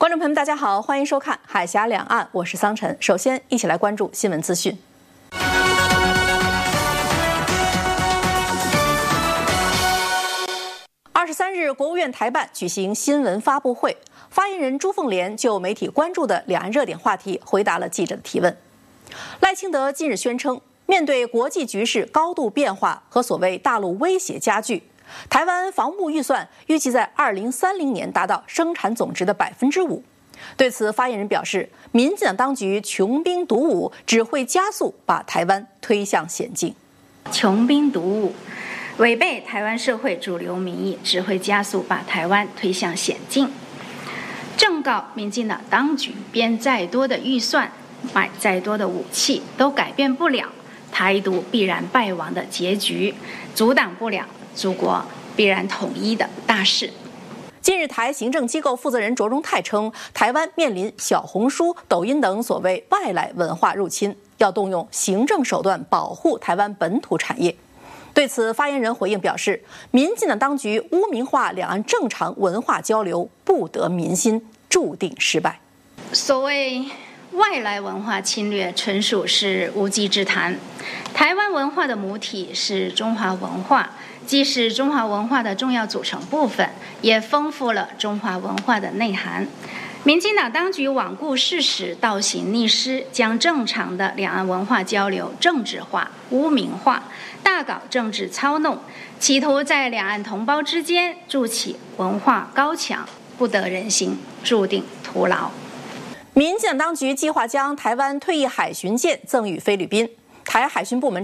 观众朋友们，大家好，欢迎收看《海峡两岸》，我是桑晨。首先，一起来关注新闻资讯。23日，国务院台办举行新闻发布会，发言人朱凤莲就媒体关注的两岸热点话题回答了记者的提问。赖清德近日宣称，面对国际局势高度变化和所谓大陆威胁加剧，台湾防务预算预计在2030年达到生产总值的5%。对此，发言人表示，民进党当局穷兵黩武，只会加速把台湾推向险境。 穷兵黩武，违背台湾社会主流民意，只会加速把台湾推向险境。正告民进党当局，编再多的预算，买再多的武器，都改变不了台独必然败亡的结局，阻挡不了祖国必然统一的大势。 近日，台行政机构负责人卓荣泰称，台湾面临小红书、抖音等所谓外来文化入侵，要动用行政手段保护台湾本土产业。对此，发言人回应表示，民进党当局污名化两岸正常文化交流，不得民心，注定失败。 所谓外来文化侵略，纯属是无稽之谈。台湾文化的母体是中华文化，既是中华文化的重要组成部分，也丰富了中华文化的内涵。民进党当局罔顾事实，倒行逆施，将正常的两岸文化交流政治化、污名化，大搞政治操弄，企图在两岸同胞之间筑起文化高墙，不得人心，注定徒劳。 民进党当局计划将台湾退役海巡舰赠予菲律宾。台海巡部门